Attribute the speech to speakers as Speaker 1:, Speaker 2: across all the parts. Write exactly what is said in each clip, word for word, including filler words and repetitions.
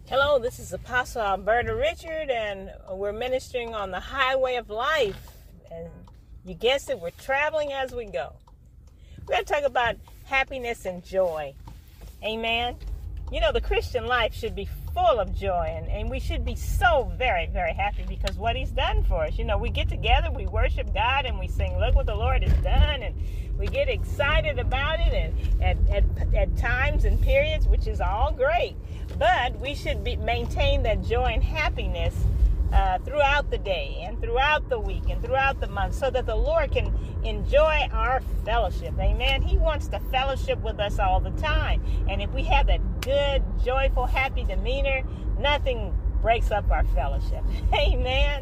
Speaker 1: Hello, this is Apostle Alberta Richard, and we're ministering on the highway of life. And you guessed it, we're traveling as we go. We're going to talk about happiness and joy. Amen. You know, the Christian life should be full of joy, and, and we should be so very, very happy because what He's done for us. You know, we get together, we worship God, and we sing, look what the Lord has done, and we get excited about it and at, at, at times and periods, which is all great. But we should be maintain that joy and happiness uh, throughout the day and throughout the week and throughout the month so that the Lord can enjoy our fellowship. Amen. He wants to fellowship with us all the time. And if we have that good, joyful, happy demeanor, nothing breaks up our fellowship. Amen.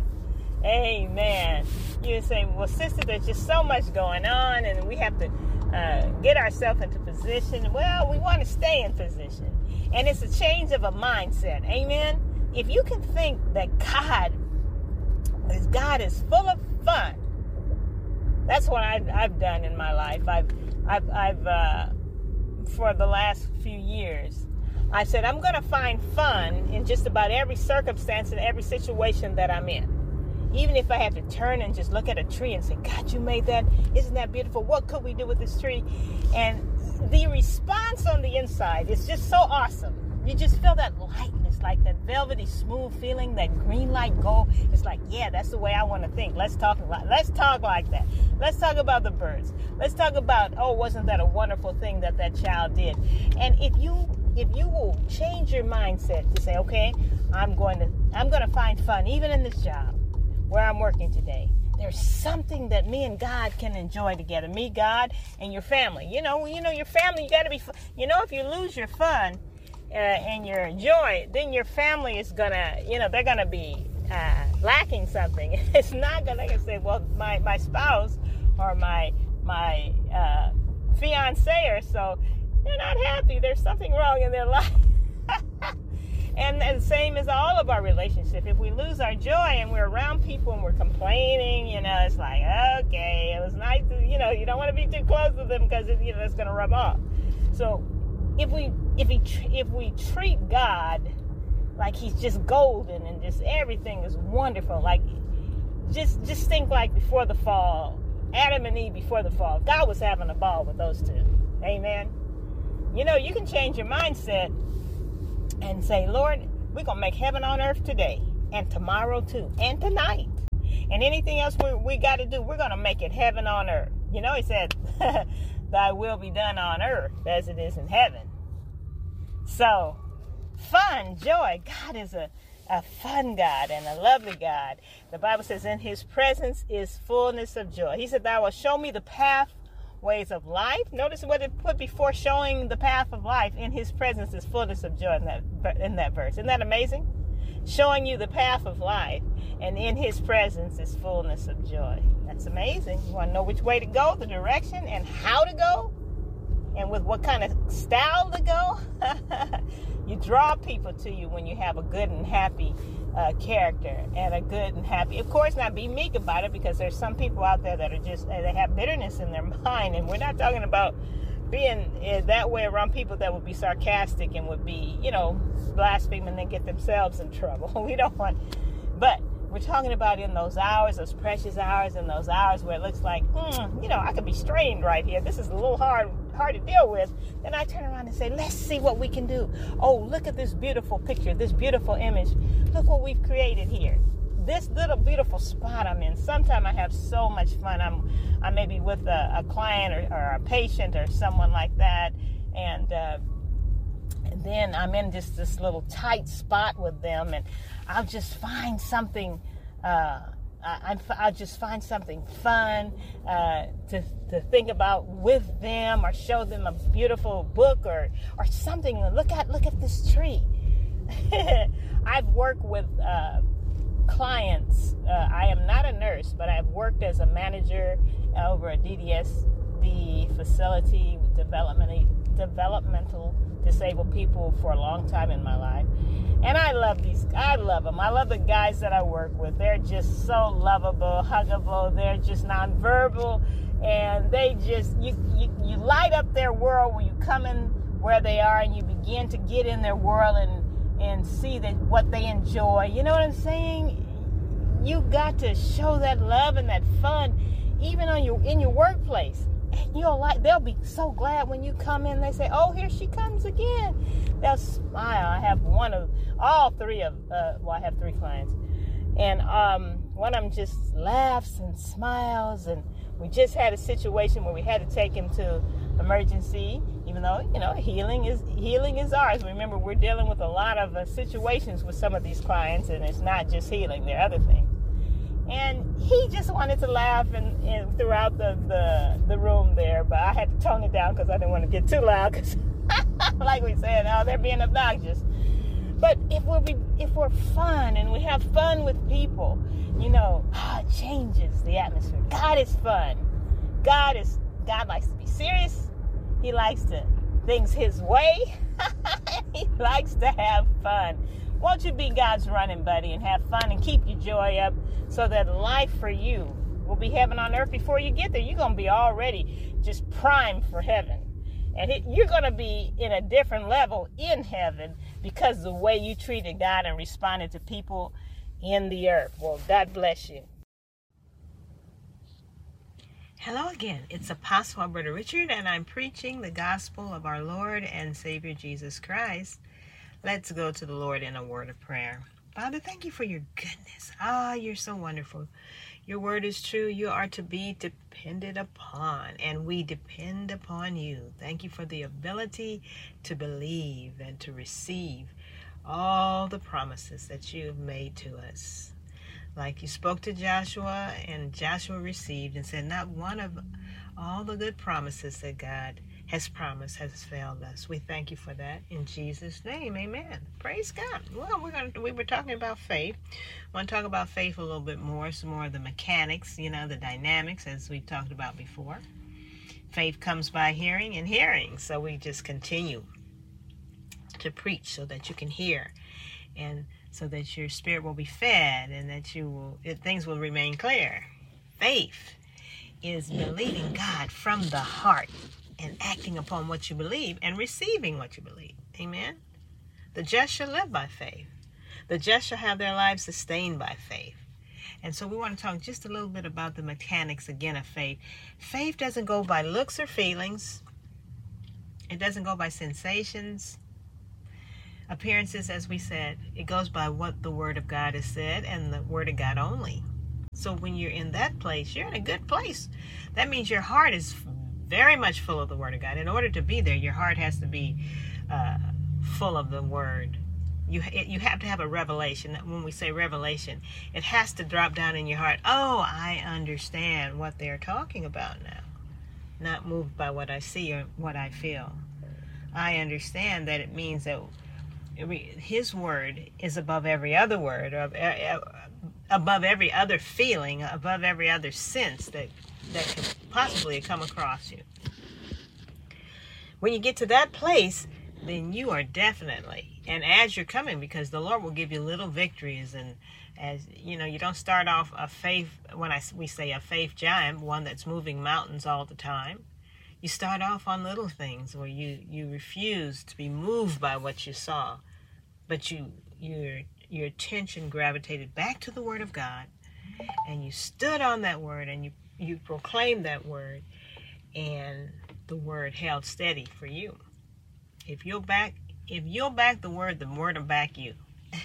Speaker 1: Amen. You say, well, sister, there's just so much going on and we have to uh, get ourselves into position. Well, we want to stay in position. And it's a change of a mindset. Amen. If you can think that God is, God is full of fun, that's what I've, I've done in my life. I've, I've, I've uh, for the last few years, I said, I'm going to find fun in just about every circumstance and every situation that I'm in. Even if I have to turn and just look at a tree and say, God, you made that. Isn't that beautiful? What could we do with this tree? And the response on the inside is just so awesome. You just feel that lightness, like that velvety, smooth feeling, that green light go. It's like, yeah, that's the way I want to think. Let's talk about, let's talk like that. Let's talk about the birds. Let's talk about, oh, wasn't that a wonderful thing that that child did? And if you, if you will change your mindset to say, okay, I'm going to, I'm going to find fun even in this job where I'm working today. There's something that me and God can enjoy together. Me, God, and your family. You know, you know, your family, you got to be, you know, if you lose your fun uh, and your joy, then your family is going to, you know, they're going to be uh, lacking something. It's not going to say, well, my, my spouse or my, my uh, fiance or so, they're not happy. There's something wrong in their life. And the same as all of our relationships. If we lose our joy and we're around people and we're complaining, you know, it's like, okay, it was nice to, you know, you don't want to be too close to them because, it, you know, it's going to rub off. So if we if we if we treat God like He's just golden and just everything is wonderful, like just just think like before the fall, Adam and Eve before the fall, God was having a ball with those two. Amen. You know, you can change your mindset and say, Lord, we're going to make heaven on earth today and tomorrow too and tonight. And anything else we, we got to do, we're going to make it heaven on earth. You know, He said, thy will be done on earth as it is in heaven. So, fun, joy. God is a, a fun God and a lovely God. The Bible says in His presence is fullness of joy. He said, thou wilt show me the path ways of life. Notice what it put before showing the path of life. In His presence is fullness of joy in that in that verse. Isn't that amazing? Showing you the path of life, and in His presence is fullness of joy. That's amazing. You want to know which way to go, the direction, and how to go, and with what kind of style to go. You draw people to you when you have a good and happy uh, character and a good and happy. Of course, not be meek about it, because there's some people out there that are just, they have bitterness in their mind. And we're not talking about being uh, that way around people that would be sarcastic and would be, you know, blaspheme and then get themselves in trouble. We don't want, but we're talking about in those hours, those precious hours, in those hours where it looks like, hmm, you know, I could be strained right here. This is a little hard hard to deal with. Then I turn around and say, let's see what we can do. Oh, look at this beautiful picture, this beautiful image. Look what we've created here. This little beautiful spot I'm in. Sometimes I have so much fun. I'm I may be with a, a client or, or a patient or someone like that, and, uh, and then I'm in just this little tight spot with them, and I'll just find something uh, I, I'll just find something fun uh, to to think about with them, or show them a beautiful book, or or something. Look at look at this tree. I've worked with uh, clients. Uh, I am not a nurse, but I've worked as a manager over a D D S D facility with development, developmental disabled people for a long time in my life. And I love these, I love them. I love the guys that I work with. They're just so lovable, huggable. They're just nonverbal. And they just, you, you, you light up their world when you come in where they are and you begin to get in their world and and see that what they enjoy. You know what I'm saying? You got to show that love and that fun, even on your in your workplace. And you'll like they'll be so glad when you come in. They say, "Oh, here she comes again." They'll smile. I have one of all three of uh, well, I have three clients, and um, one of them just laughs and smiles. And we just had a situation where we had to take him to emergency, even though, you know, healing is healing is ours. Remember, we're dealing with a lot of uh, situations with some of these clients, and it's not just healing, there are other things. And he just wanted to laugh and, and throughout the, the the room there, but I had to tone it down because I didn't want to get too loud, because like we said, oh, they're being obnoxious. But if we're if we're fun and we have fun with people, you know, ah, it changes the atmosphere. God is fun. God is God likes to be serious. He likes to things his way. He likes to have fun. Won't you be God's running buddy and have fun and keep your joy up, so that life for you will be heaven on earth before you get there. You're going to be already just primed for heaven. And it, you're going to be in a different level in heaven because of the way you treated God and responded to people in the earth. Well, God bless you. Hello again. It's Apostle Alberta Richard, and I'm preaching the gospel of our Lord and Savior Jesus Christ. Let's go to the Lord in a word of prayer. Father, thank you for your goodness. Ah, you're so wonderful. Your word is true. You are to be depended upon, and we depend upon you. Thank you for the ability to believe and to receive all the promises that you have made to us. Like you spoke to Joshua, and Joshua received and said, not one of all the good promises that God has promised has failed us. We thank you for that in Jesus' name. Amen. Praise God. Well, we're going to, we were talking about faith. I want to talk about faith a little bit more, some more of the mechanics, you know, the dynamics, as we talked about before. Faith comes by hearing, and hearing. So we just continue to preach so that you can hear, and so that your spirit will be fed, and that you will, things will remain clear. Faith is believing God from the heart and acting upon what you believe and receiving what you believe. Amen. The just shall live by faith. The just shall have their lives sustained by faith. And so we want to talk just a little bit about the mechanics again of faith. Faith doesn't go by looks or feelings. It doesn't go by sensations, appearances, as we said. It goes by what the Word of God has said, and the Word of God only. So when you're in that place, you're in a good place. That means your heart is very much full of the Word of God. In order to be there, your heart has to be uh, full of the Word. You it, you have to have a revelation. When we say revelation, it has to drop down in your heart. Oh, I understand what they're talking about now. Not moved by what I see or what I feel. I understand that it means that His Word is above every other word, or above every other feeling, above every other sense that that could possibly come across you. When you get to that place, then you are definitely, and as you're coming, because the Lord will give you little victories, and as you know, you don't start off a faith, when I we say a faith giant, one that's moving mountains all the time. You start off on little things where you you refuse to be moved by what you saw, but you your your attention gravitated back to the Word of God, and you stood on that Word, and you you proclaimed that Word, and the Word held steady for you. If you'll back, if you'll back the Word, the Word will back you.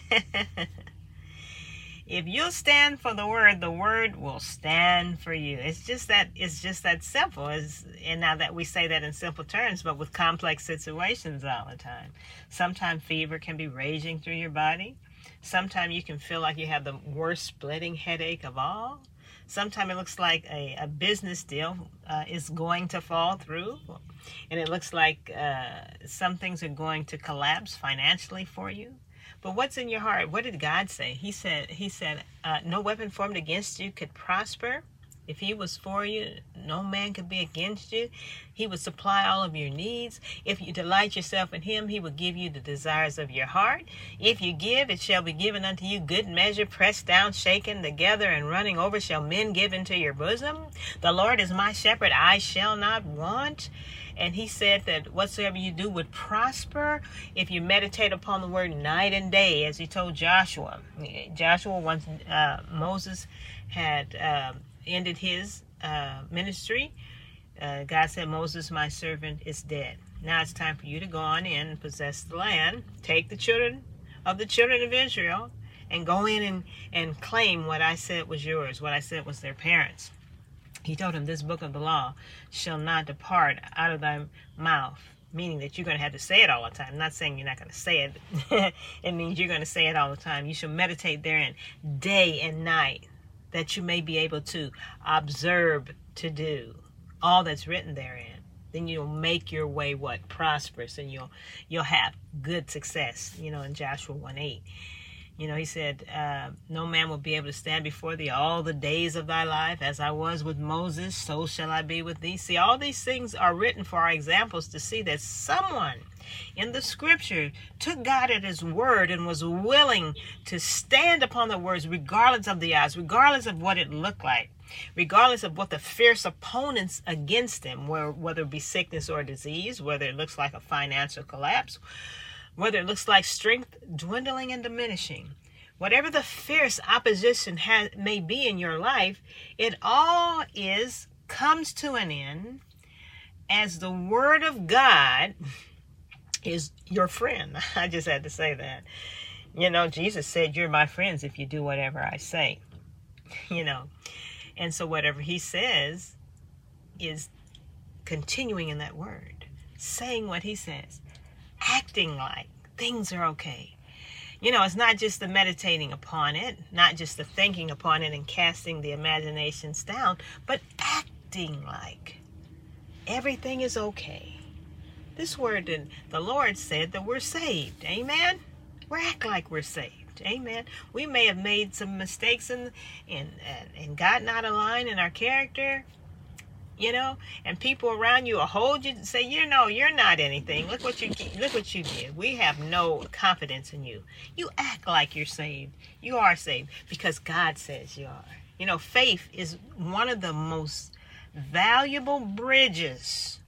Speaker 1: If you'll stand for the Word, the Word will stand for you. It's just that it's just that simple. It's, and now that we say that in simple terms, but with complex situations all the time. Sometimes fever can be raging through your body. Sometimes you can feel like you have the worst splitting headache of all. Sometimes it looks like a, a business deal uh, is going to fall through. And it looks like uh, some things are going to collapse financially for you. But what's in your heart? What did God say? He said, He said, uh, no weapon formed against you could prosper. If he was for you, no man could be against you. He would supply all of your needs. If you delight yourself in him, he will give you the desires of your heart. If you give, it shall be given unto you. Good measure, pressed down, shaken together, and running over, shall men give into your bosom. The Lord is my shepherd, I shall not want. And he said that whatsoever you do would prosper if you meditate upon the word night and day, as he told Joshua. Joshua, once uh, Moses had uh, ended his uh, ministry, uh, God said, Moses, my servant, is dead. Now it's time for you to go on in and possess the land. Take the children of the children of Israel and go in and, and claim what I said was yours, what I said was their parents. He told him, this book of the law shall not depart out of thy mouth, meaning that you're going to have to say it all the time. I'm not saying you're not going to say it. It means you're going to say it all the time. You shall meditate therein day and night, that you may be able to observe to do all that's written therein. Then you'll make your way what? Prosperous, and you'll you'll have good success. You know, in Joshua one eight. You know, he said, uh, no man will be able to stand before thee all the days of thy life. As I was with Moses, so shall I be with thee. See, all these things are written for our examples to see that someone in the scripture took God at his word and was willing to stand upon the words regardless of the odds, regardless of what it looked like, regardless of what the fierce opponents against him were, whether it be sickness or disease, whether it looks like a financial collapse, whether it looks like strength dwindling and diminishing. Whatever the fierce opposition has, may be in your life, it all is comes to an end as the word of God is your friend. I just had to say that. You know, Jesus said, you're my friends if you do whatever I say. You know, and so whatever he says is continuing in that word, saying what he says, acting like things are okay. You know, it's not just the meditating upon it, not just the thinking upon it and casting the imaginations down, but acting like everything is okay. This word, and the Lord said that we're saved. Amen. We act like we're saved. Amen. We may have made some mistakes and and and got not aligned in our character. You know, and people around you will hold you and say, you know, you're not anything. Look what you look what you did. We have no confidence in you. You act like you're saved. You are saved because God says you are. You know, faith is one of the most valuable bridges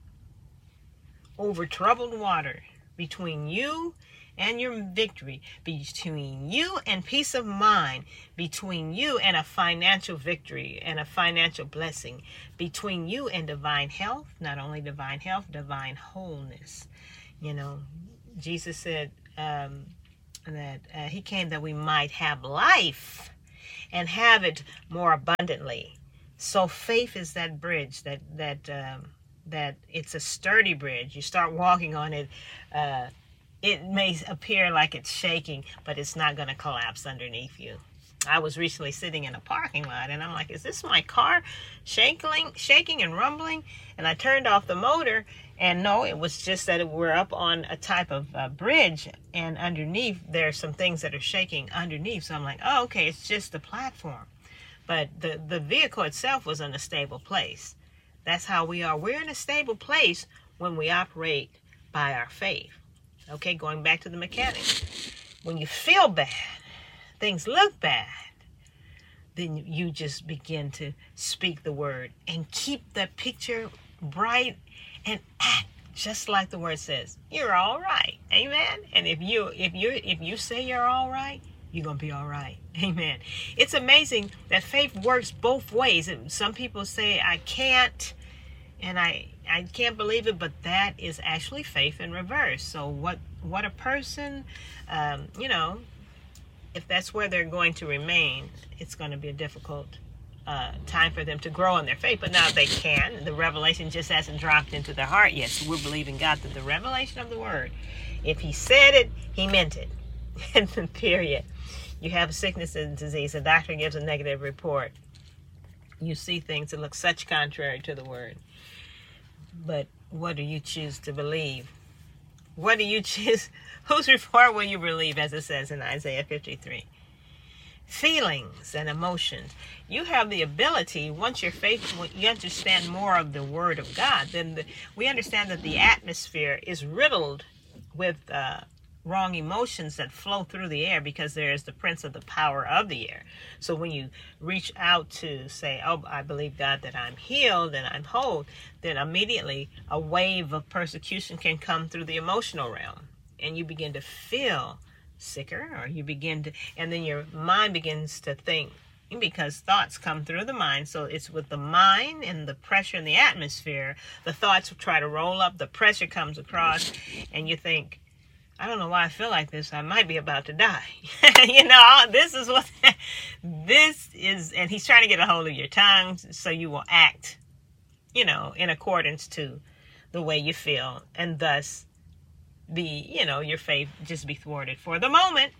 Speaker 1: over troubled water between you and your victory, between you and peace of mind, between you and a financial victory and a financial blessing, between you and divine health, not only divine health, divine wholeness. You know, Jesus said um, that uh, he came that we might have life and have it more abundantly. So faith is that bridge, that that um, that it's a sturdy bridge. You start walking on it, uh, it may appear like it's shaking, but it's not going to collapse underneath you. I was recently sitting in a parking lot, and I'm like, is this my car shaking, shaking and rumbling? And I turned off the motor, and no, it was just that we're up on a type of uh, bridge, and underneath there are some things that are shaking underneath. So I'm like, oh, okay, it's just the platform. But the, the vehicle itself was in a stable place. That's how we are. We're in a stable place when we operate by our faith. Okay, going back to the mechanics. When you feel bad, things look bad, then you just begin to speak the word and keep the picture bright and act just like the word says. You're all right. Amen. And if you if you if you say you're all right, you're going to be all right. Amen. It's amazing that faith works both ways. Some people say, I can't, and I I can't believe it, but that is actually faith in reverse. So what, what a person, um, you know, if that's where they're going to remain, it's going to be a difficult uh, time for them to grow in their faith. But now they can. The revelation just hasn't dropped into their heart yet. So we're believing God that the revelation of the word, if he said it, he meant it. And period. You have a sickness and disease. The doctor gives a negative report. You see things that look such contrary to the word. But what do you choose to believe? What do you choose? Whose report will you believe, as it says in Isaiah fifty-three? feelings and emotions. You have the ability, once you're faithful, you understand more of the Word of God, then the, we understand that the atmosphere is riddled with uh, wrong emotions that flow through the air, because there is the prince of the power of the air. So when you reach out to say, oh, I believe God that I'm healed and I'm whole, then immediately a wave of persecution can come through the emotional realm, and you begin to feel sicker, or you begin to, and then your mind begins to think, because thoughts come through the mind. So it's with the mind and the pressure in the atmosphere, the thoughts try to roll up, the pressure comes across, and you think, I don't know why I feel like this. I might be about to die. You know, this is what, this is, and he's trying to get a hold of your tongue so you will act, you know, in accordance to the way you feel, and thus be, you know, your faith just be thwarted for the moment.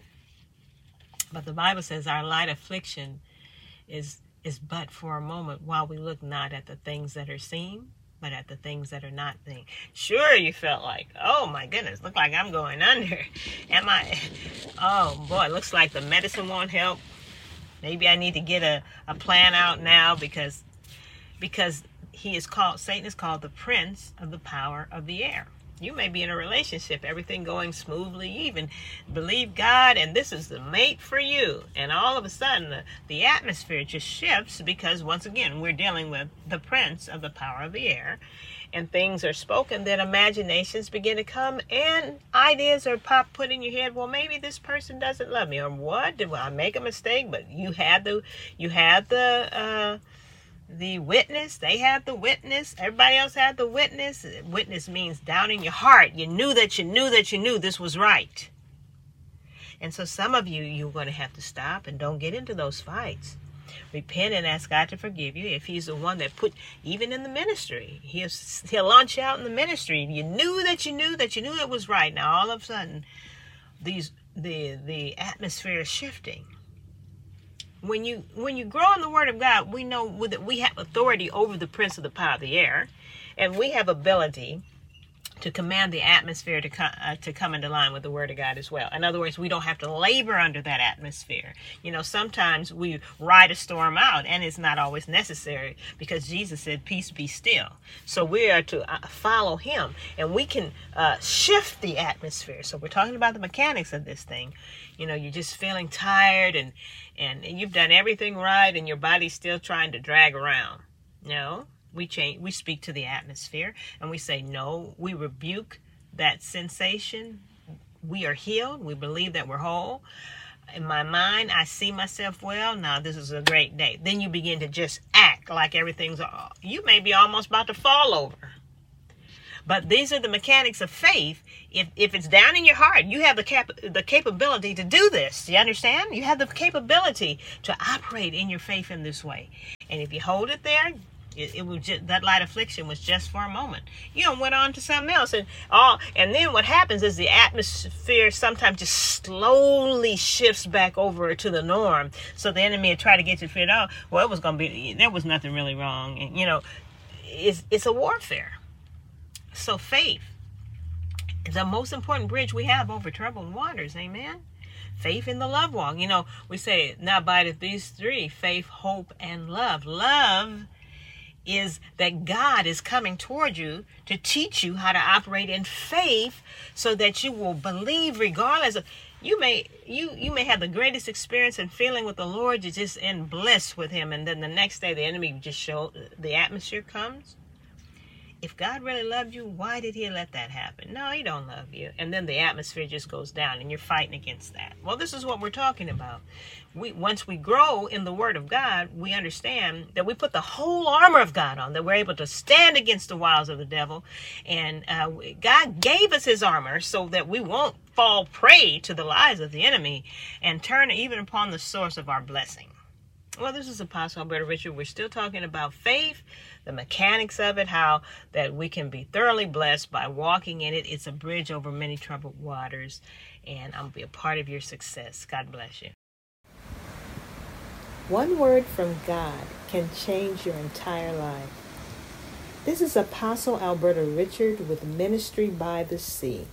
Speaker 1: But the Bible says our light affliction is is but for a moment, while we look not at the things that are seen, but at the things that are not seen. Sure, you felt like, oh my goodness, look like I'm going under. Am I? Oh boy, looks like the medicine won't help. Maybe I need to get a, a plan out now, because because he is called, Satan is called the prince of the power of the air. You may be in a relationship, everything going smoothly, you even believe God, and this is the mate for you. And all of a sudden, the, the atmosphere just shifts, because once again, we're dealing with the prince of the power of the air. And things are spoken, then imaginations begin to come, and ideas are pop put in your head. Well, maybe this person doesn't love me, or what? Did I make a mistake? But you had the, you had the, uh, the witness. They had the witness. Everybody else had the witness. Witness means down in your heart, you knew that you knew that you knew this was right. And so some of you, you're going to have to stop and don't get into those fights. Repent and ask God to forgive you. If he's the one that put, even in the ministry, he'll, he'll launch you out in the ministry. You knew that you knew that you knew it was right. Now all of a sudden, these the the atmosphere is shifting. When you when you grow in the Word of God, we know that we have authority over the prince of the power of the air, and we have ability to command the atmosphere to come uh, to come into line with the Word of God as well. In other words, we don't have to labor under that atmosphere. You know, sometimes we ride a storm out, and it's not always necessary, because Jesus said, "Peace, be still." So we are to uh, follow Him, and we can uh, shift the atmosphere. So we're talking about the mechanics of this thing. You know, you're just feeling tired, and and you've done everything right, and your body's still trying to drag around. No. We change, we speak to the atmosphere, and we say, no, we rebuke that sensation. We are healed. We believe that we're whole. In my mind, I see myself well. Now, this is a great day. Then you begin to just act like everything's, you may be almost about to fall over. But these are the mechanics of faith. If if it's down in your heart, you have the cap the capability to do this. You understand? You have the capability to operate in your faith in this way. And if you hold it there, It, it was just, that light affliction was just for a moment. You know, went on to something else, and all. And then what happens is the atmosphere sometimes just slowly shifts back over to the norm. So the enemy would try to get you to feel, oh, well, it was going to be, there was nothing really wrong. And, you know, it's, it's a warfare. So faith is the most important bridge we have over troubled waters. Amen. Faith in the love walk. You know, we say, now abideth these three, faith, hope, and love. Love is that God is coming toward you to teach you how to operate in faith, so that you will believe regardless of, you may you you may have the greatest experience and feeling with the Lord. You're just in bliss with Him, and then the next day the enemy just show the atmosphere comes. If God really loved you, why did He let that happen? No, He don't love you. And then the atmosphere just goes down, and you're fighting against that. Well, this is what we're talking about. We once we grow in the Word of God, we understand that we put the whole armor of God on, that we're able to stand against the wiles of the devil. And uh, God gave us His armor so that we won't fall prey to the lies of the enemy, and turn even upon the source of our blessing. Well, this is Apostle Alberta Richard. We're still talking about faith, the mechanics of it, how that we can be thoroughly blessed by walking in it. It's a bridge over many troubled waters, and I'm going to be a part of your success. God bless you.
Speaker 2: One word from God can change your entire life. This is Apostle Alberta Richard with Ministry by the Sea.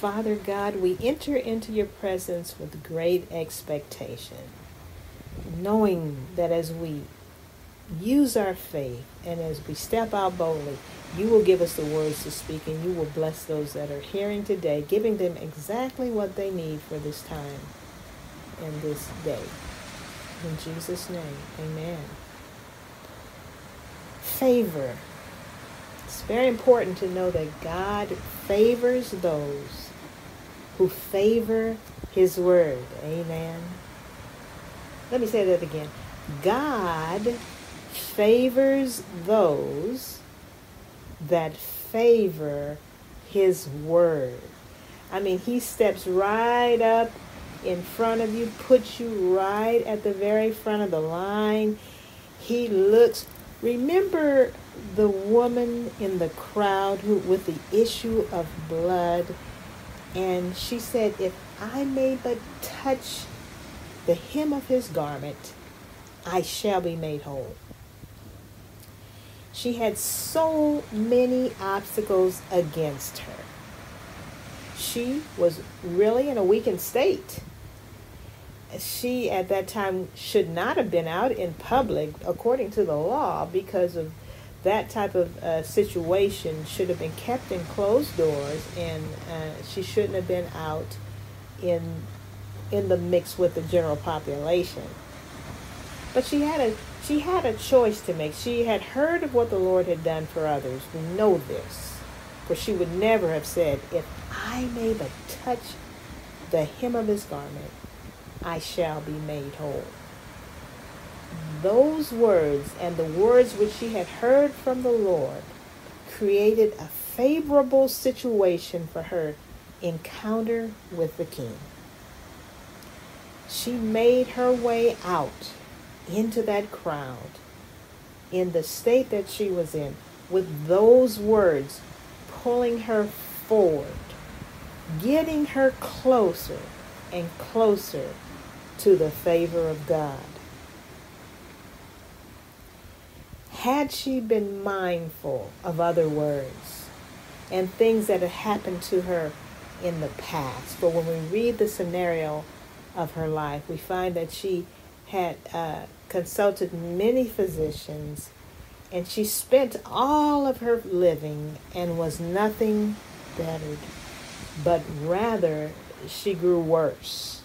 Speaker 2: Father God, we enter into your presence with great expectation, knowing that as we use our faith and as we step out boldly, you will give us the words to speak, and you will bless those that are hearing today, giving them exactly what they need for this time and this day. In Jesus' name, amen. Favor. It's very important to know that God favors those who favor his word. Amen. Let me say that again. God favors those that favor his word. I mean, he steps right up in front of you, puts you right at the very front of the line. He looks. Remember the woman in the crowd who with the issue of blood, and she said, if I may but touch the hem of his garment, I shall be made whole. She had so many obstacles against her. She was really in a weakened state. She, at that time, should not have been out in public, according to the law, because of that type of uh, situation should have been kept in closed doors, and uh, she shouldn't have been out in in the mix with the general population. But she had a she had a choice to make. She had heard of what the Lord had done for others. We know this, for she would never have said, if I may but touch the hem of his garment, I shall be made whole. Those words and the words which she had heard from the Lord created a favorable situation for her encounter with the King. She made her way out into that crowd in the state that she was in, with those words pulling her forward, getting her closer and closer to the favor of God. Had she been mindful of other words and things that had happened to her in the past, for when we read the scenario of her life, we find that she had uh, consulted many physicians, and she spent all of her living and was nothing bettered, but rather she grew worse.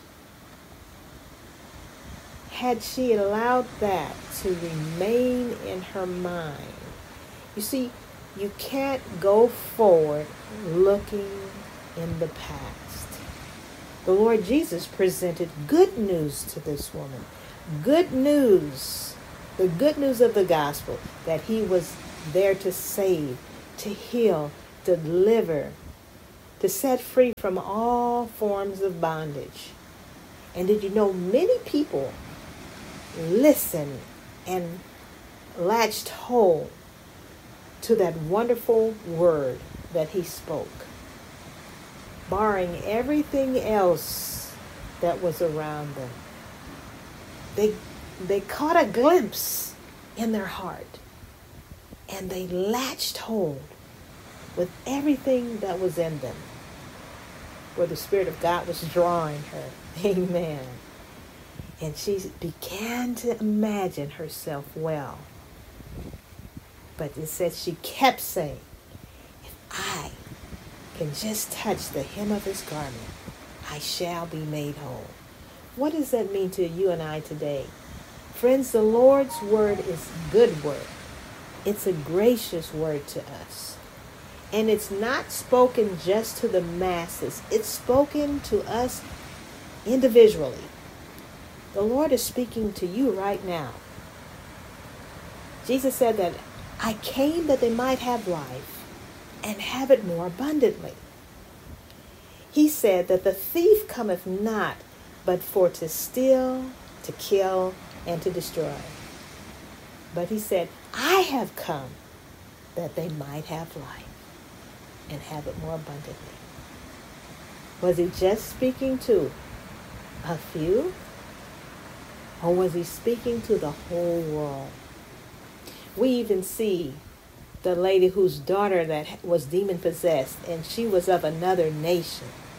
Speaker 2: Had she allowed that to remain in her mind, you see, you can't go forward looking in the past. The Lord Jesus presented good news to this woman. Good news, the good news of the gospel, that he was there to save, to heal, to deliver, to set free from all forms of bondage. And did you know many people listened and latched hold to that wonderful word that he spoke, barring everything else that was around them? They, they caught a glimpse in their heart, and they latched hold with everything that was in them, where the Spirit of God was drawing her. Amen. And she began to imagine herself well. But it says she kept saying, if I can just touch the hem of his garment, I shall be made whole. What does that mean to you and I today? Friends, the Lord's word is good word. It's a gracious word to us. And it's not spoken just to the masses. It's spoken to us individually. The Lord is speaking to you right now. Jesus said that I came that they might have life and have it more abundantly. He said that the thief cometh not but for to steal, to kill, and to destroy. But he said, I have come that they might have life and have it more abundantly. Was he just speaking to a few? Or was he speaking to the whole world? We even see the lady whose daughter that was demon possessed, and she was of another nation.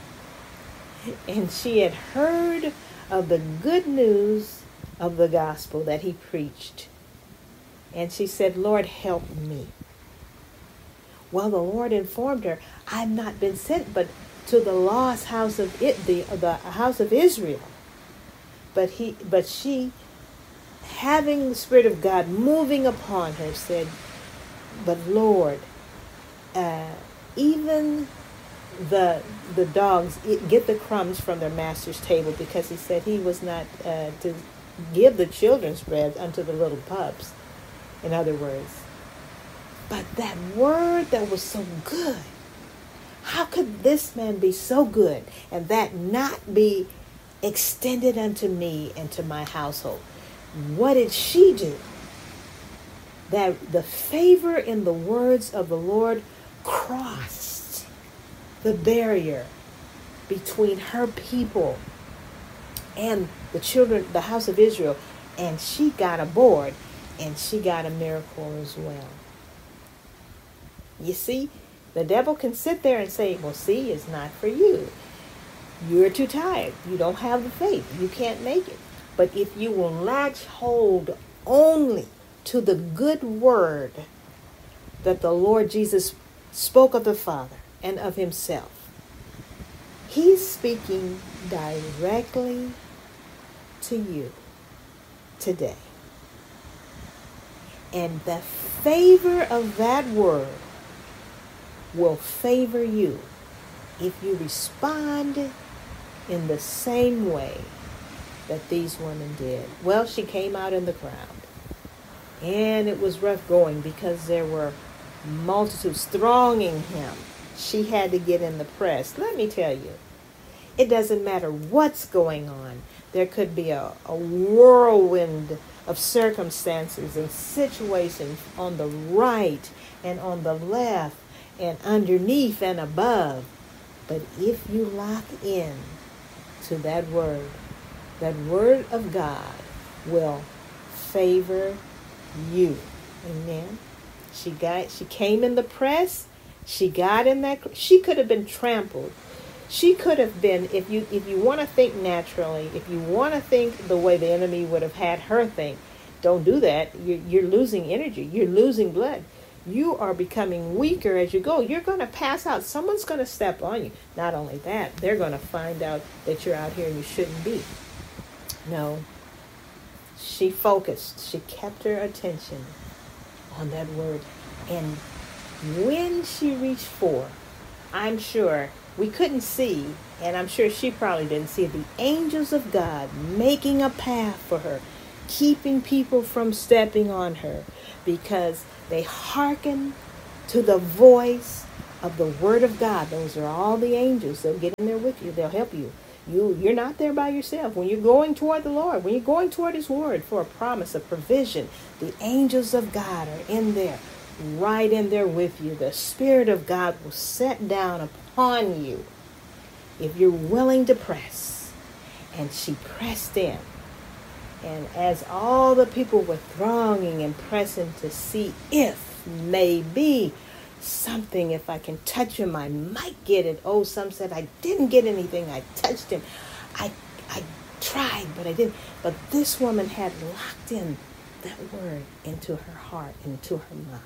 Speaker 2: And she had heard of the good news of the gospel that he preached. And she said, Lord, help me. Well, the Lord informed her, I've not been sent but to the lost house of it, the, the house of Israel. But he, but she, having the Spirit of God moving upon her, said, but Lord, uh, even the the dogs get the crumbs from their master's table, because he said he was not uh, to give the children's bread unto the little pups, in other words. But that word that was so good, how could this man be so good and that not be extended unto me and to my household? What did she do? That the favor in the words of the Lord crossed the barrier between her people and the children, the house of Israel, and she got aboard, and she got a miracle as well. You see, the devil can sit there and say, well, see, it's not for you. You're too tired. You don't have the faith. You can't make it. But if you will latch hold only to the good word that the Lord Jesus spoke of the Father and of himself, he's speaking directly to you today. And the favor of that word will favor you if you respond in the same way that these women did. Well, she came out in the crowd, and it was rough going because there were multitudes thronging him. She had to get in the press. Let me tell you, it doesn't matter what's going on. There could be a, a whirlwind of circumstances and situations on the right and on the left and underneath and above. But if you lock in to that word, that word of God will favor you. Amen. She got, she came in the press. She got in that. She could have been trampled. She could have been, if you if you want to think naturally, if you want to think the way the enemy would have had her think, don't do that. You're, you're losing energy. You're losing blood. You are becoming weaker as you go. You're going to pass out. Someone's going to step on you. Not only that, they're going to find out that you're out here and you shouldn't be. No. She focused. She kept her attention on that word. And when she reached for, I'm sure we couldn't see, and I'm sure she probably didn't see, the angels of God making a path for her, keeping people from stepping on her, because they hearken to the voice of the word of God. Those are all the angels. They'll get in there with you. They'll help you. You, you're not there by yourself. When you're going toward the Lord, when you're going toward his word for a promise of provision, the angels of God are in there, right in there with you. The Spirit of God will set down upon you if you're willing to press. And she pressed in. And as all the people were thronging and pressing to see if maybe something, if I can touch him, I might get it. Oh, some said, I didn't get anything. I touched him. I I tried, but I didn't. But this woman had locked in that word into her heart, into her mind.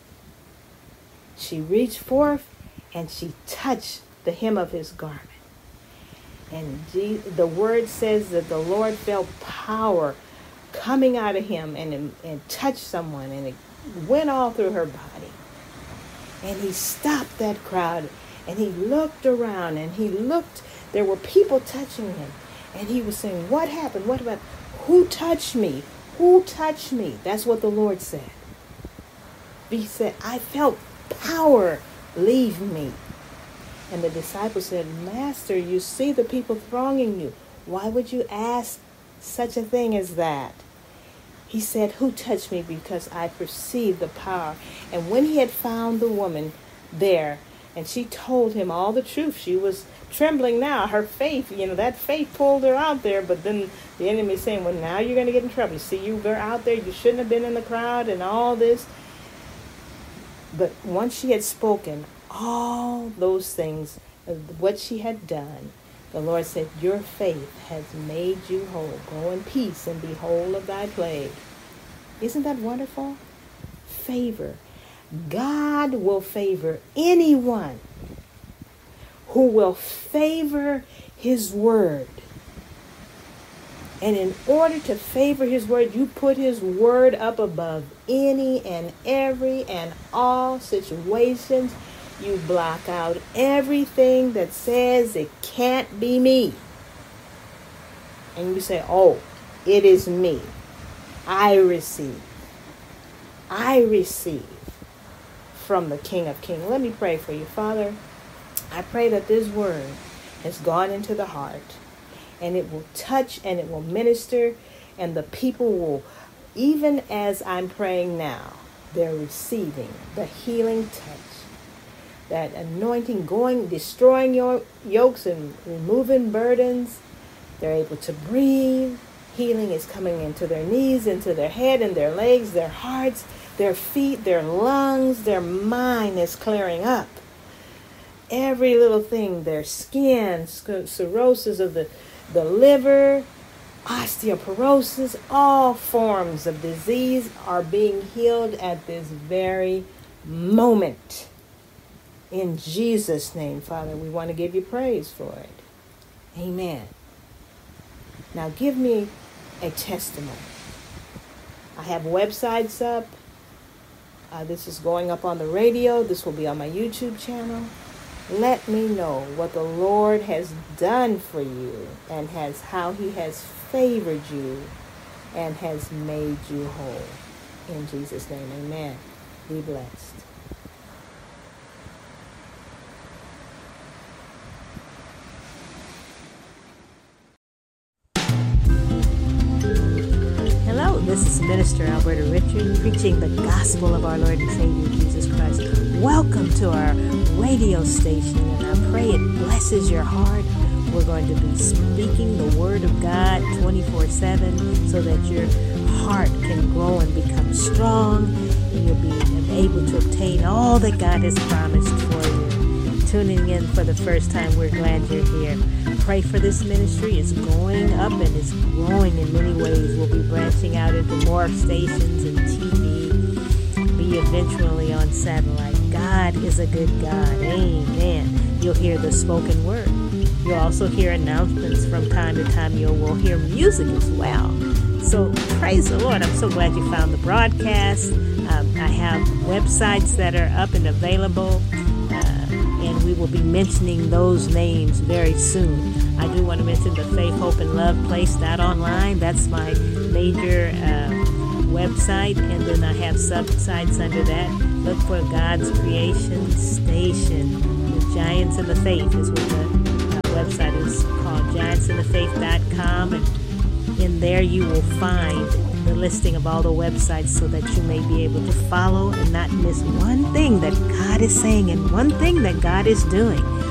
Speaker 2: She reached forth and she touched the hem of his garment. And the word says that the Lord felt power coming out of him and, and touched someone, and it went all through her body. And he stopped that crowd, and he looked around, and he looked. There were people touching him, and he was saying, what happened? What about? Who touched me? Who touched me? That's what the Lord said. He said, I felt power leave me. And the disciples said, Master, you see the people thronging you. Why would you ask such a thing as that? He said, who touched me? Because I perceived the power. And when he had found the woman there, and she told him all the truth, she was trembling now. Her faith, you know, that faith pulled her out there. But then the enemy is saying, well, now you're going to get in trouble. You see, you were out there. You shouldn't have been in the crowd and all this. But once she had spoken all those things, what she had done, The Lord said, your faith has made you whole. Go in peace and be whole of thy plague. Isn't that wonderful? Favor. God will favor anyone who will favor his word. And in order to favor his word, you put his word up above any and every and all situations. You block out everything that says it can't be me. And you say, oh, it is me. I receive. I receive from the King of Kings. Let me pray for you. Father, I pray that this word has gone into the heart, and it will touch and it will minister, and the people will, even as I'm praying now, they're receiving the healing touch, that anointing going, destroying your yokes and removing burdens. They're able to breathe. Healing is coming into their knees, into their head, and their legs, their hearts, their feet, their lungs. Their mind is clearing up. Every little thing, their skin, cirrhosis of the, the liver, osteoporosis, all forms of disease are being healed at this very moment. In Jesus' name, Father, we want to give you praise for it. Amen. Now give me a testimony. I have websites up. Uh, this is going up on the radio. This will be on my YouTube channel. Let me know what the Lord has done for you and has how he has favored you and has made you whole. In Jesus' name, amen. Be blessed. Hello, this is Minister Alberta Richard preaching the gospel of our Lord and Savior Jesus Christ. Welcome to our radio station, and I pray it blesses your heart. We're going to be speaking the Word of God twenty-four seven so that your heart can grow and become strong, and you'll be able to obtain all that God has promised for you. Tuning in for the first time, we're glad you're here. Pray for this ministry. It's going up and it's growing in many ways. We'll be branching out into more stations and T V, be eventually on satellite. God is a good God. Amen. You'll hear the spoken word. You'll also hear announcements from time to time. You will hear music as well. So praise the Lord. I'm so glad you found the broadcast. Um, I have websites that are up and available, uh, and we will be mentioning those names very soon. I do want to mention the Faith, Hope, and Love Place dot online. That's my major uh, website, and then I have sub-sites under that. Look for God's Creation Station. The Giants in the Faith is what the uh, website is called, giants in the faith dot com, and in there you will find the listing of all the websites so that you may be able to follow and not miss one thing that God is saying and one thing that God is doing.